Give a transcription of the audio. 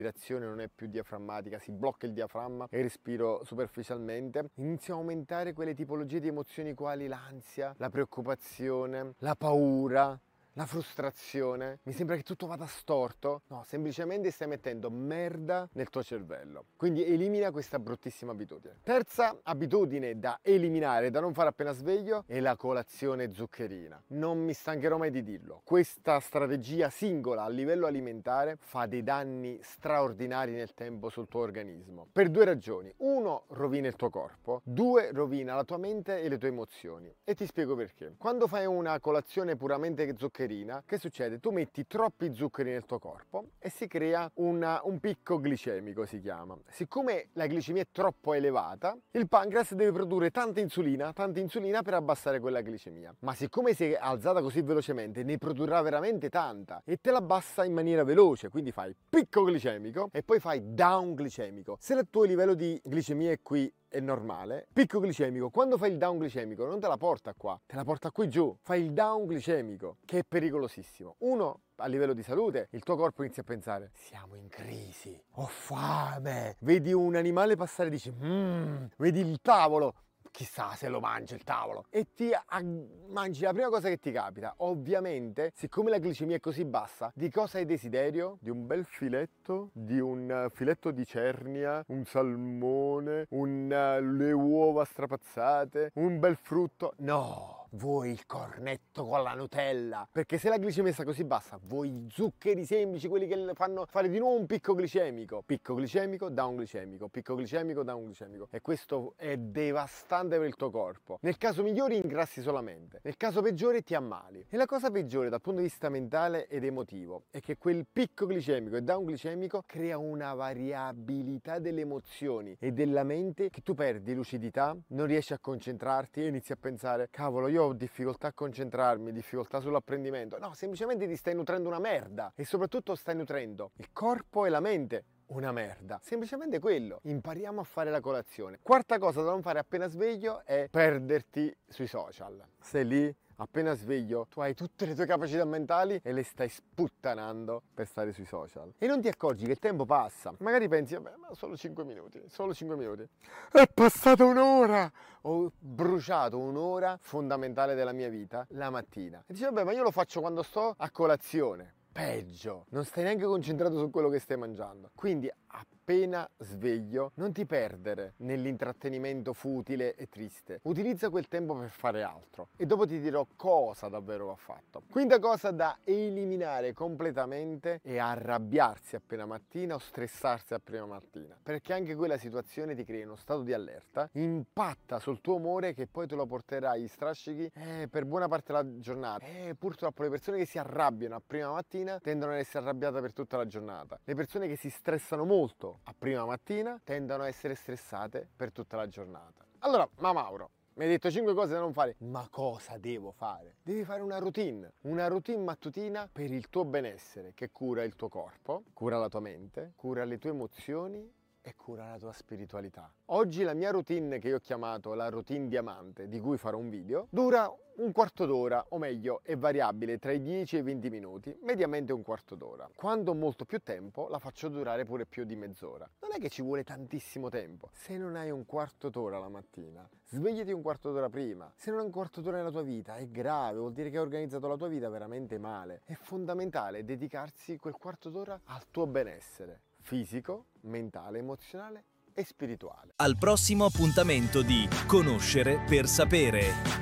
respirazione non è più diaframmatica, si blocca il diaframma e respiro superficialmente, iniziano a aumentare quelle tipologie di emozioni quali l'ansia, la preoccupazione, la paura, la frustrazione. Mi sembra che tutto vada storto. No, semplicemente stai mettendo merda nel tuo cervello. Quindi elimina questa bruttissima abitudine. Terza abitudine da eliminare, da non fare appena sveglio, è la colazione zuccherina. Non mi stancherò mai di dirlo. Questa strategia singola a livello alimentare fa dei danni straordinari nel tempo sul tuo organismo. Per due ragioni. Uno, rovina il tuo corpo. Due, rovina la tua mente e le tue emozioni. E ti spiego perché. Quando fai una colazione puramente zuccherina, che succede? Tu metti troppi zuccheri nel tuo corpo e si crea un picco glicemico, si chiama. Siccome la glicemia è troppo elevata, il pancreas deve produrre tanta insulina per abbassare quella glicemia. Ma siccome si è alzata così velocemente, ne produrrà veramente tanta e te la abbassa in maniera veloce. Quindi fai picco glicemico e poi fai down glicemico. Se il tuo livello di glicemia è qui, è normale, picco glicemico, quando fai il down glicemico non te la porta qua, te la porta qui giù, fai il down glicemico, che è pericolosissimo. Uno, a livello di salute, il tuo corpo inizia a pensare, siamo in crisi, ho fame, vedi un animale passare e dici, vedi il tavolo, chissà se lo mangia il tavolo, e mangi la prima cosa che ti capita. Ovviamente, siccome la glicemia è così bassa, di cosa hai desiderio? Di un bel filetto, di un filetto di cernia, un salmone, le uova strapazzate, un bel frutto. No! Vuoi il cornetto con la Nutella, perché se la glicemia sta così bassa, vuoi zuccheri semplici, quelli che le fanno fare di nuovo un picco glicemico, down glicemico, picco glicemico, down glicemico, e questo è devastante per il tuo corpo. Nel caso migliore ingrassi solamente, nel caso peggiore ti ammali. E la cosa peggiore dal punto di vista mentale ed emotivo è che quel picco glicemico e down glicemico crea una variabilità delle emozioni e della mente, che tu perdi lucidità, non riesci a concentrarti e inizi a pensare, cavolo, io ho difficoltà a concentrarmi, difficoltà sull'apprendimento. No, semplicemente ti stai nutrendo una merda e soprattutto stai nutrendo il corpo e la mente una merda. Semplicemente quello. Impariamo a fare la colazione. Quarta cosa da non fare appena sveglio è perderti sui social. Sei lì, appena sveglio, tu hai tutte le tue capacità mentali e le stai sputtanando per stare sui social. E non ti accorgi che il tempo passa. Magari pensi, vabbè, ma solo 5 minuti, solo 5 minuti. È passata un'ora! Ho bruciato un'ora fondamentale della mia vita la mattina. E dici, vabbè, ma io lo faccio quando sto a colazione. Peggio, non stai neanche concentrato su quello che stai mangiando. Quindi appena sveglio non ti perdere nell'intrattenimento futile e triste. Utilizza quel tempo per fare altro e dopo ti dirò cosa davvero va fatto. Quinta cosa da eliminare completamente è arrabbiarsi appena mattina o stressarsi appena mattina, perché anche quella situazione ti crea uno stato di allerta, impatta sul tuo umore che poi te lo porterà agli strascichi per buona parte della giornata. Purtroppo le persone che si arrabbiano a prima mattina tendono ad essere arrabbiate per tutta la giornata. Le persone che si stressano molto a prima mattina tendono a essere stressate per tutta la giornata. Allora, ma Mauro, mi hai detto 5 cose da non fare, ma cosa devo fare? Devi fare una routine mattutina per il tuo benessere, che cura il tuo corpo, cura la tua mente, cura le tue emozioni e cura la tua spiritualità. Oggi la mia routine, che io ho chiamato la routine diamante, di cui farò un video, dura un quarto d'ora, o meglio è variabile tra i 10 e i 20 minuti, mediamente un quarto d'ora. Quando ho molto più tempo la faccio durare pure più di mezz'ora. Non è che ci vuole tantissimo tempo. Se non hai un quarto d'ora la mattina, svegliati un quarto d'ora prima. Se non hai un quarto d'ora nella tua vita è grave, vuol dire che hai organizzato la tua vita veramente male. È fondamentale dedicarsi quel quarto d'ora al tuo benessere fisico, mentale, emozionale e spirituale. Al prossimo appuntamento di Conoscere per sapere.